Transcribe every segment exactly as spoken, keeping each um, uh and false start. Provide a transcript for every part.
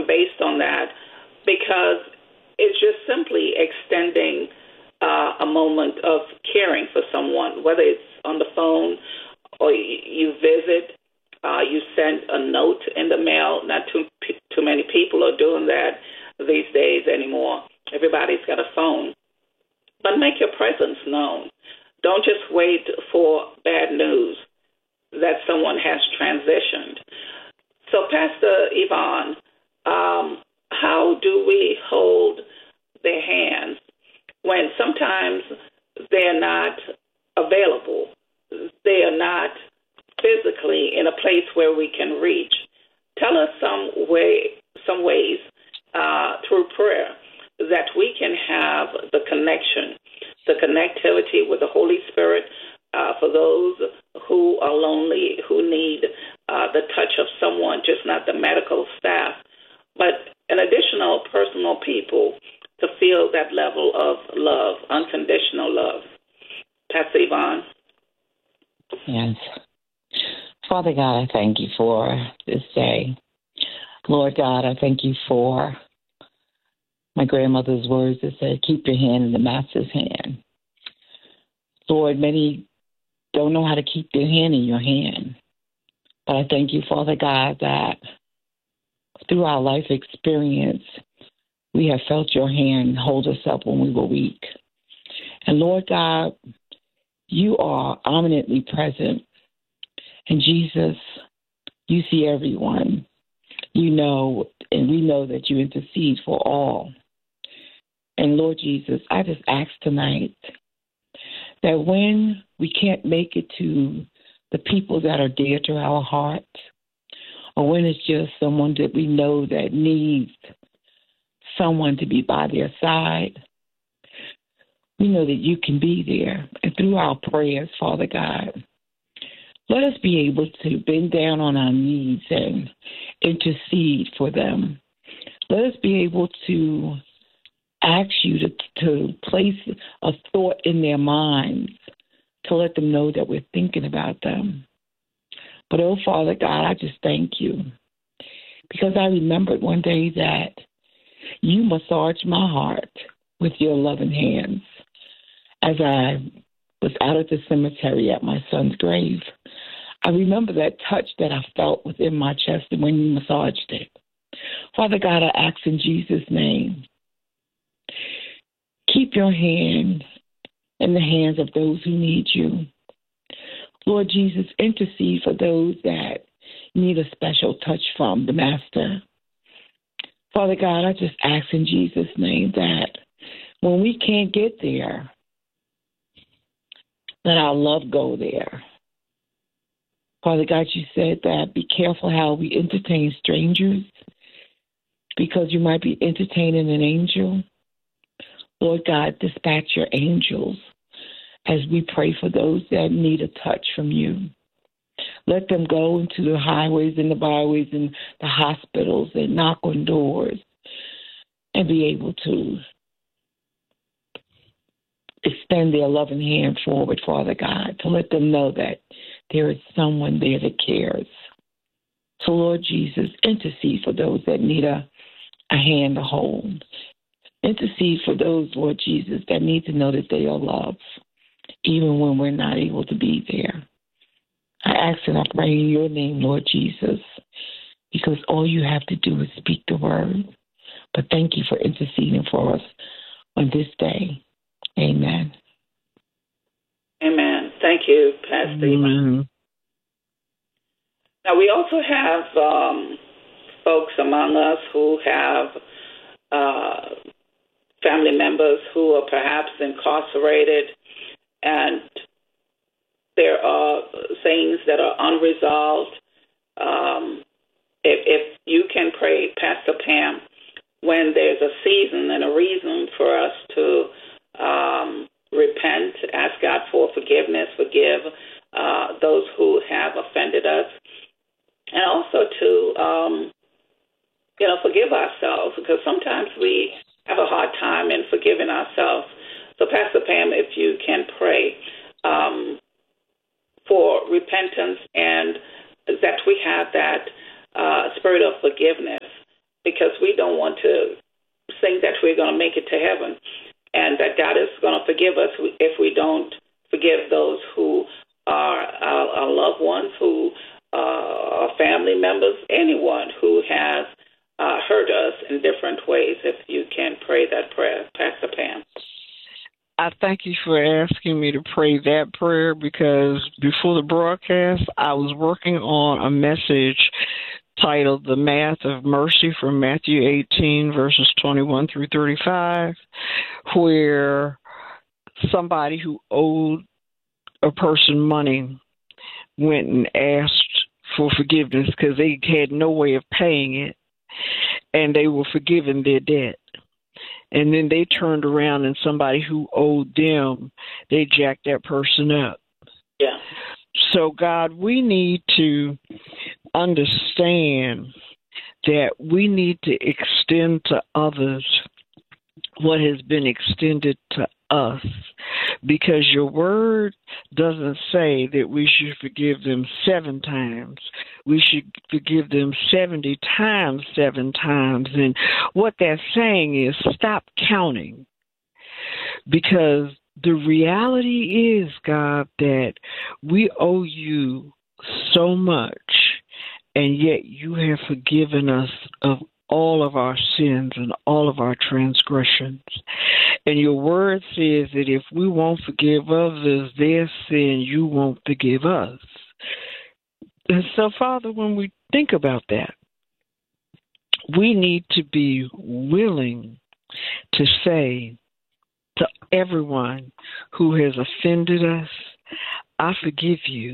based on that because it's just simply extending uh, a moment of caring for someone, whether it's on the phone or you visit, uh, you send a note in the mail. Not too too many people are doing that these days anymore. Everybody's got a phone. But make your presence known. Don't just wait for bad news that someone has transitioned. So, Pastor Yvonne, um, how do we hold their hands when sometimes they're not available? They are not physically in a place where we can reach. Tell us some way, some ways uh, through prayer that we can have the connection, the connectivity with the Holy Spirit uh, for those who are lonely, who need uh, the touch of someone, just not the medical staff, but an additional personal people to feel that level of love, unconditional love. Pastor Yvonne. Yes. Father God, I thank you for this day. Lord God, I thank you for my grandmother's words that said, keep your hand in the master's hand. Lord, many don't know how to keep their hand in your hand. But I thank you, Father God, that through our life experience, we have felt your hand hold us up when we were weak. And Lord God, you are omnisciently present. And Jesus, you see everyone. You know, and we know that you intercede for all. And Lord Jesus, I just ask tonight that when we can't make it to the people that are dear to our hearts, or when it's just someone that we know that needs someone to be by their side, we know that you can be there. And through our prayers, Father God, let us be able to bend down on our knees and intercede for them. Let us be able to ask you to, to place a thought in their minds to let them know that we're thinking about them. But, oh, Father God, I just thank you because I remembered one day that you massaged my heart with your loving hands as I was out at the cemetery at my son's grave. I remember that touch that I felt within my chest when you massaged it. Father God, I ask in Jesus' name, keep your hand in the hands of those who need you. Lord Jesus, intercede for those that need a special touch from the Master. Father God, I just ask in Jesus' name that when we can't get there, let our love go there. Father God, you said that be careful how we entertain strangers because you might be entertaining an angel. Lord God, dispatch your angels as we pray for those that need a touch from you. Let them go into the highways and the byways and the hospitals and knock on doors and be able to extend their loving hand forward, Father God, to let them know that there is someone there that cares. So, Lord Jesus, intercede for those that need a, a hand to hold. Intercede for those, Lord Jesus, that need to know that they are loved, even when we're not able to be there. I ask and I pray in your name, Lord Jesus, because all you have to do is speak the word. But thank you for interceding for us on this day. Amen. Amen. Thank you, Pastor. Amen. Now, we also have um, folks among us who have uh, family members who are perhaps incarcerated, and there are things that are unresolved. Um, if, if you can pray, Pastor Pam, when there's a season and a reason for us to um, repent, ask God for forgiveness, forgive uh, those who have offended us, and also to, um, you know, forgive ourselves, because sometimes we have a hard time in forgiving ourselves. So, Pastor Pam, if you can pray um, for repentance and that we have that uh, spirit of forgiveness, because we to think that we're going to make it to heaven, and that God is going to forgive us if we don't forgive those who are our, our loved ones, who uh, are family members, anyone who has uh, hurt us in different ways. If you can pray that prayer, Pastor Pam. I thank you for asking me to pray that prayer, because before the broadcast, I was working on a message titled The Math of Mercy from Matthew eighteen, verses twenty-one through thirty-five, where somebody who owed a person money went and asked for forgiveness because they had no way of paying it, and they were forgiven their debt. And then they turned around and somebody who owed them, they jacked that person up. Yeah. So, God, we need to understand that we need to extend to others what has been extended to us, because your word doesn't say that we should forgive them seven times. We should forgive them seventy times, seven times. And what that's saying is stop counting, because the reality is, God, that we owe you so much, and yet you have forgiven us of all of our sins and all of our transgressions. And your word says that if we won't forgive others their sin, you won't forgive us. And so, Father, when we think about that, we need to be willing to say to everyone who has offended us, I forgive you.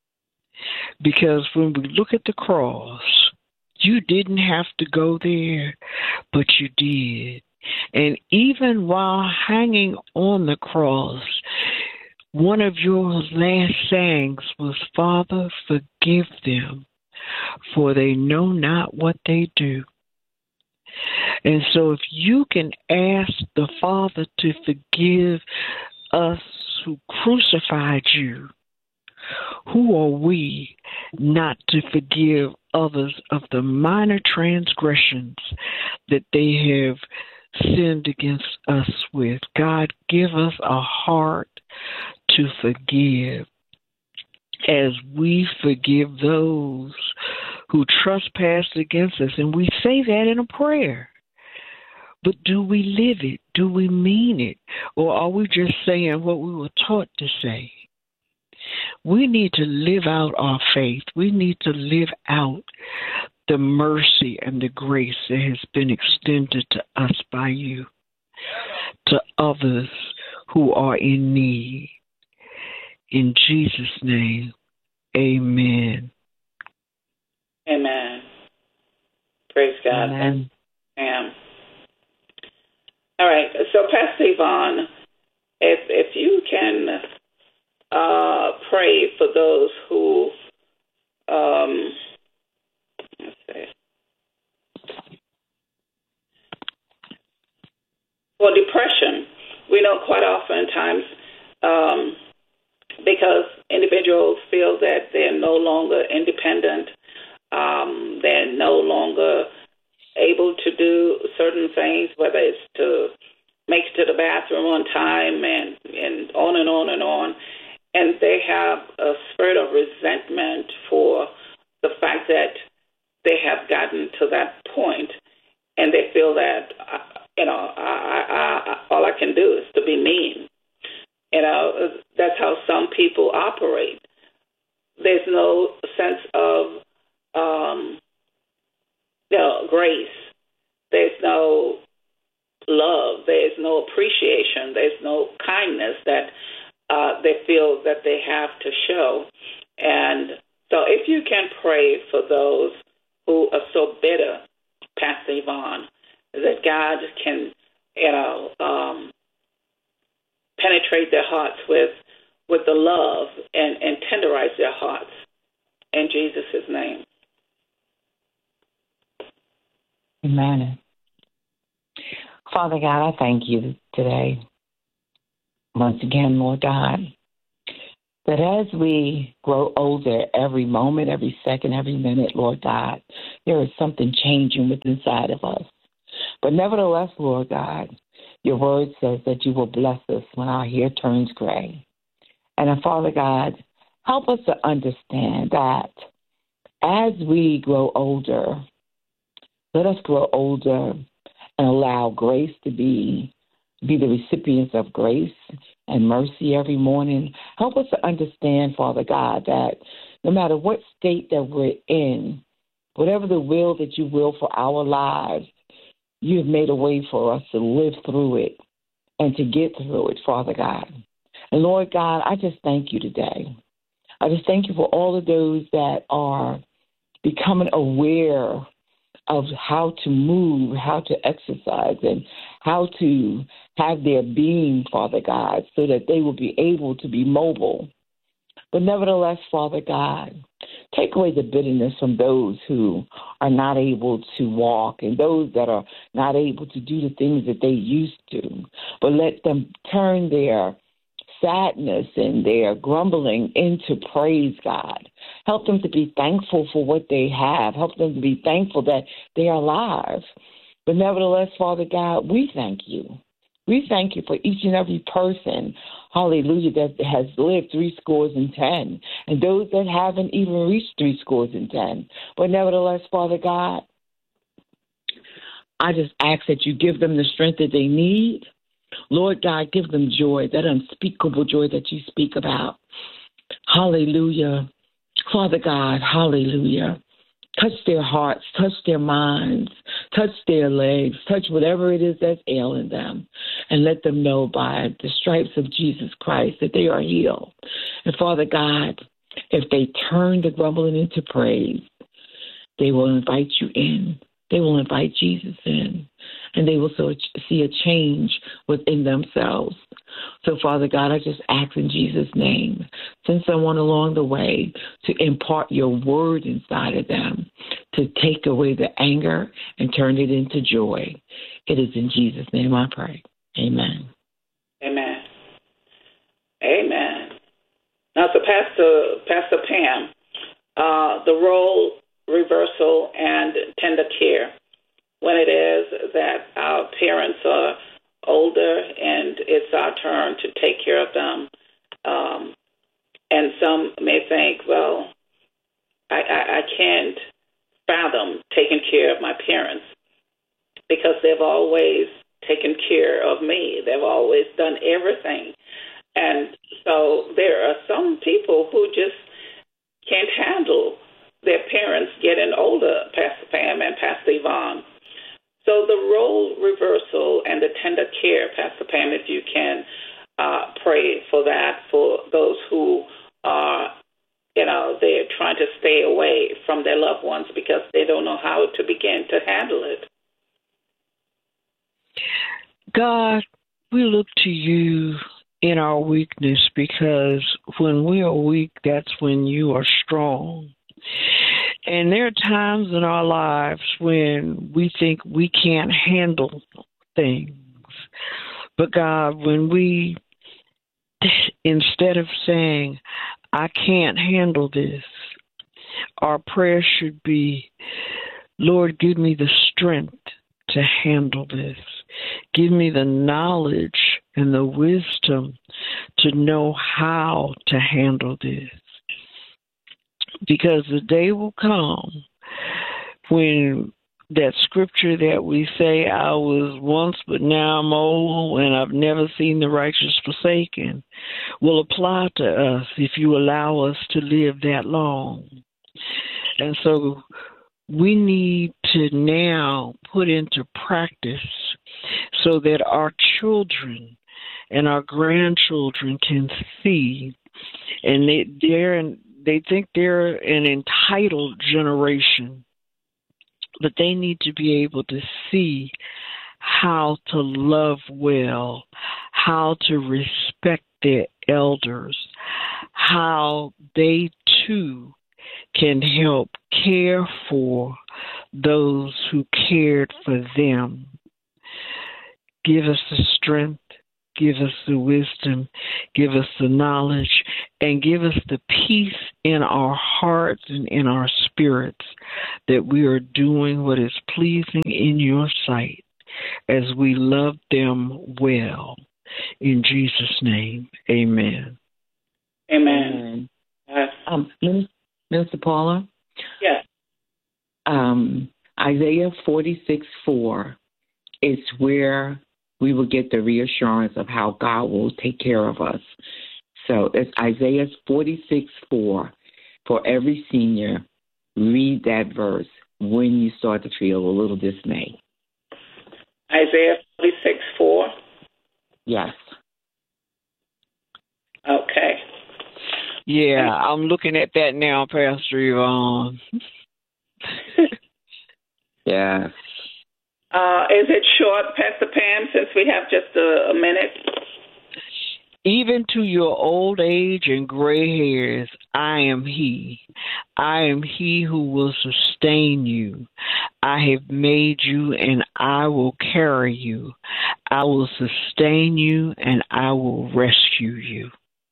Because when we look at the cross, you didn't have to go there, but you did. And even while hanging on the cross, one of your last sayings was, Father, forgive them, for they know not what they do. And so if you can ask the Father to forgive us who crucified you, who are we not to forgive others of the minor transgressions that they have sinned against us with? God, give us a heart to forgive as we forgive those who trespass against us. And we say that in a prayer. But do we live it? Do we mean it? Or are we just saying what we were taught to say? We need to live out our faith. We need to live out the mercy and the grace that has been extended to us by you, to others who are in need. In Jesus' name, amen. Amen. Praise God. Amen. Amen. All right. So, Pastor Yvonne, if if you can uh, pray for those who, um, let's see, for depression, we know quite often times um, because individuals feel that they're no longer independent, um, they're no longer able to do certain things, whether it's to make it to the bathroom on time and, and on and on and on. And they have a spirit of resentment for the fact that they have gotten to that point, and they feel that, you know, I, I, I, all I can do is to be mean. You know, that's how some people operate. There's no sense of um, you know, grace. There's no love. There's no appreciation. There's no kindness that uh, they feel that they have to show. And so if you can pray for those who are so bitter, Pastor Yvonne, that God can, you know, um, penetrate their hearts with with the love and, and tenderize their hearts in Jesus' name. Amen. Father God, I thank you today, once again, Lord God, that as we grow older every moment, every second, every minute, Lord God, there is something changing within inside of us. But nevertheless, Lord God, your word says that you will bless us when our hair turns gray. And uh, Father God, help us to understand that as we grow older, let us grow older and allow grace to be, be the recipients of grace and mercy every morning. Help us to understand, Father God, that no matter what state that we're in, whatever the will that you will for our lives, you have made a way for us to live through it and to get through it, Father God. And Lord God, I just thank you today. I just thank you for all of those that are becoming aware of how to move, how to exercise, and how to have their being, Father God, so that they will be able to be mobile. But nevertheless, Father God, take away the bitterness from those who are not able to walk and those that are not able to do the things that they used to. But let them turn their sadness and their grumbling into praise, God. Help them to be thankful for what they have. Help them to be thankful that they are alive. But nevertheless, Father God, we thank you. We thank you for each and every person, hallelujah, that has lived three scores and ten, and those that haven't even reached three scores and ten. But nevertheless, Father God, I just ask that you give them the strength that they need. Lord God, give them joy, that unspeakable joy that you speak about. Hallelujah. Father God, hallelujah. Touch their hearts, touch their minds, touch their legs, touch whatever it is that's ailing them, and let them know by the stripes of Jesus Christ that they are healed. And Father God, if they turn the grumbling into praise, they will invite you in. They will invite Jesus in, and they will so see a change within themselves. So, Father God, I just ask in Jesus' name, send someone along the way to impart your word inside of them, to take away the anger and turn it into joy. It is in Jesus' name I pray. Amen. Amen. Amen. Now, so Pastor, Pastor Pam, uh, the role reversal and tender care, when it is that our parents are older and it's our turn to take care of them. Um, and some may think, well, I, I, I can't fathom taking care of my parents because they've always taken care of me. They've always done everything. And so there are some people who just can't handle their parents getting older, Pastor Pam and Pastor Yvonne. So the role reversal and the tender care, Pastor Pam, if you can uh, pray for that, for those who are, you know, they're trying to stay away from their loved ones because they don't know how to begin to handle it. God, we look to you in our weakness, because when we are weak, that's when you are strong. And there are times in our lives when we think we can't handle things. But God, when we, instead of saying, I can't handle this, our prayer should be, Lord, give me the strength to handle this. Give me the knowledge and the wisdom to know how to handle this. Because the day will come when that scripture that we say, I was once, but now I'm old, and I've never seen the righteous forsaken, will apply to us if you allow us to live that long. And so we need to now put into practice so that our children and our grandchildren can see, and they, they're in, they think they're an entitled generation, but they need to be able to see how to love well, how to respect their elders, how they too can help care for those who cared for them. Give us the strength, give us the wisdom, give us the knowledge, and give us the peace in our hearts and in our spirits that we are doing what is pleasing in your sight. as we love them well. In Jesus' name, amen. Amen. Amen. Um, Minister Paula? Yes. Um, Isaiah forty-six four is where we will get the reassurance of how God will take care of us. So it's Isaiah forty-six four. For every senior, read that verse when you start to feel a little dismay. Isaiah forty-six four? Yes. Okay. Yeah, I'm looking at that now, Pastor Yvonne. Yes. Uh, is it short, Pastor Pam, since we have just a, a minute? Even to your old age and gray hairs, I am he. I am he who will sustain you. I have made you, and I will carry you. I will sustain you, and I will rescue you.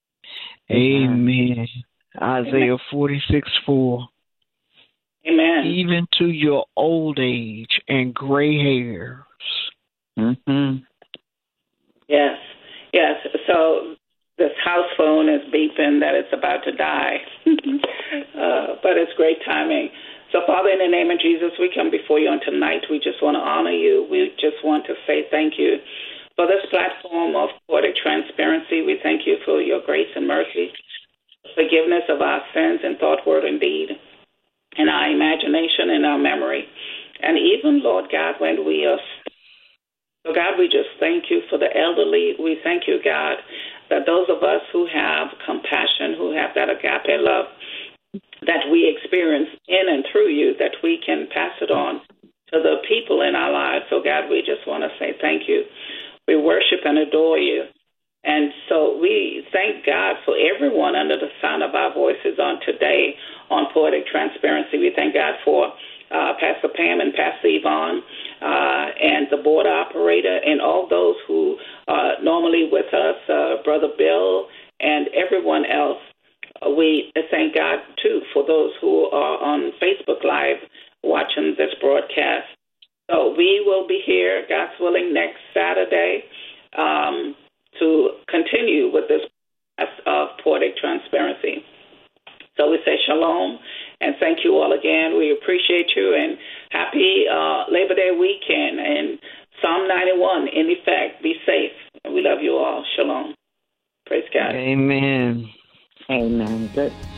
Amen. Amen. Isaiah forty-six four. Amen. Even to your old age and gray hairs. Mm-hmm. Yes. Yes. So this house phone is beeping that it's about to die. uh, but it's great timing. So, Father, in the name of Jesus, we come before you on tonight. We just want to honor you. We just want to say thank you for this platform of poetic transparency. We thank you for your grace and mercy, forgiveness of our sins in thought, word, and deed, in our imagination, in our memory, and even, Lord God, when we are. So, God, we just thank you for the elderly. We thank you, God, that those of us who have compassion, who have that agape love that we experience in and through you, that we can pass it on to the people in our lives. So, God, we just want to say thank you. We worship and adore you. And so we thank God for everyone under the sound of our voices on today on Poetic Transparency. We thank God for uh, Pastor Pam and Pastor Yvonne uh, and the board operator and all those who are normally with us, uh, Brother Bill and everyone else. We thank God, too, for those who are on Facebook Live watching this broadcast. So we will be here, God's willing, next Saturday um, to continue with this process of Poetic Transparency. So we say shalom and thank you all again. We appreciate you and happy uh, Labor Day weekend. And Psalm ninety-one, in effect, be safe. And we love you all. Shalom. Praise God. Amen. Amen. Good.